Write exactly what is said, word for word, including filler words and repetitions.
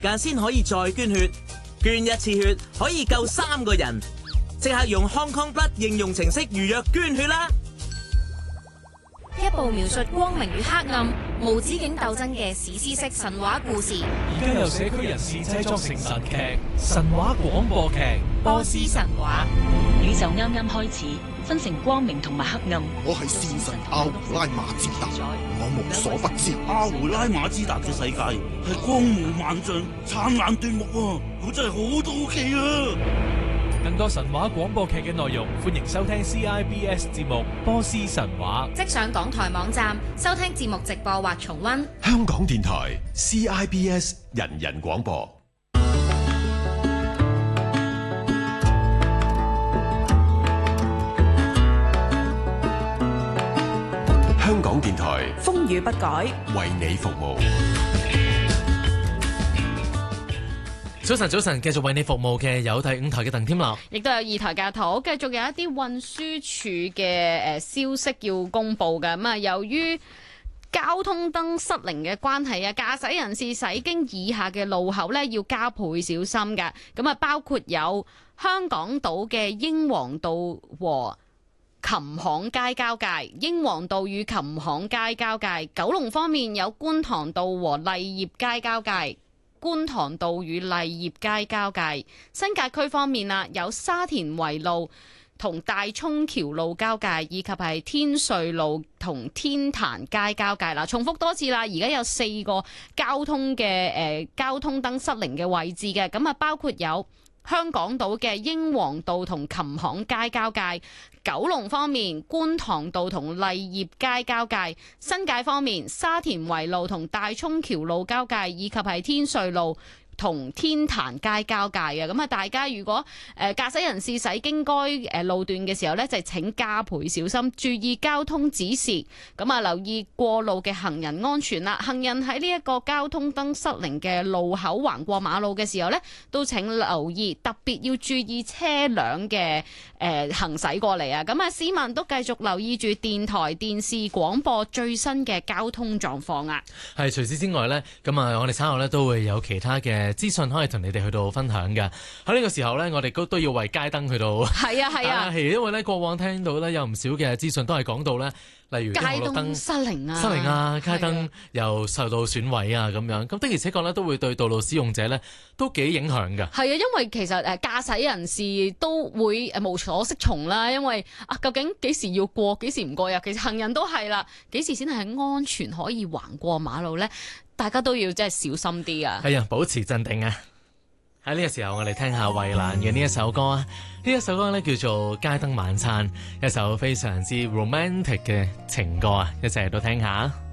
間先可以再捐血，捐一次血可以救三個人。即刻用 Hong Kong Blood 應用程式預約捐血啦！ 一部描述光明與黑暗、無止境鬥爭嘅史詩式神話故事。 而家由社區人士製作成神劇、神話廣播劇《 波斯神話》。 宇宙啱啱開始，分成光明同埋黑暗。 我係戰神阿胡拉馬茲達，我無所不知。 阿胡拉馬茲達嘅世界係光芒萬丈、燦爛奪目啊！我真係好好奇啊！ 更多神話廣播劇嘅內容，歡迎收聽 C I B S 節目《波斯神話》。 即上港台網站收聽節目直播或重溫。 香港電台 C I B S 人人廣播。香港電台風雨不改， 為你服務。 早晨，早晨，繼續為你服務嘅有第五台嘅鄧添樂， 亦都有二台嘅圖，繼續有一啲運輸署嘅誒消息要公布嘅。咁啊，由於交通燈失靈嘅關係啊，駕駛人士駛經以下嘅路口咧，要加倍小心嘅。咁啊，包括有香港島嘅英皇道和琴行街交界、英皇道與琴行街交界；九龍方面有觀塘道和勵業街交界。觀塘道與勵業街交界。新界區方面啊，有沙田圍路同大涌橋路交界，以及係天瑞路同天壇街交界啦。重複多次啦，而家有四個交通嘅誒、呃、交通燈失靈嘅位置嘅，咁啊包括有香港島嘅英皇道同琴行街交界。九龍方面，觀塘道同勵業街交界；新界方面，沙田圍路同大涌橋路交界，以及係天瑞路同天壇街交界嘅。咁啊，大家如果誒駕駛人士駛經該誒路段嘅時候呢，就請加倍小心，注意交通指示。咁啊，留意過路嘅行人安全啦。行人喺呢一個交通燈失靈嘅路口橫過馬路嘅時候呢，都請留意，特別要注意車輛嘅誒行駛過嚟啊。咁啊，市民都繼續留意住電台、電視、廣播最新嘅交通狀況啊。 係除此之外呢，咁啊，我哋稍後呢都會有其他嘅資訊可以同你哋去到分享嘅。喺呢個時候呢，我哋都都要為街燈去到係啊係啊， 係因為呢過往聽到呢有唔少嘅資訊都係講到呢，例如街燈失靈啊， 失靈啊，街燈又受到損毀啊咁樣。咁的而且確呢都會對道路使用者呢都幾影響㗎。 係啊，因為其實誒駕駛人士都會誒無所適從啦，因為啊究竟幾時要過，幾時唔過，尤其是行人都係啦，幾時先係安全可以橫過馬路呢？大家都要真係小心啲啊！ 係啊，保持鎮定啊！喺呢個時候，我哋聽下衛蘭嘅呢一首歌啊！呢一首歌呢叫做《街燈晚餐》，一首非常之 romantic 嘅情歌啊！一齊嚟到聽下。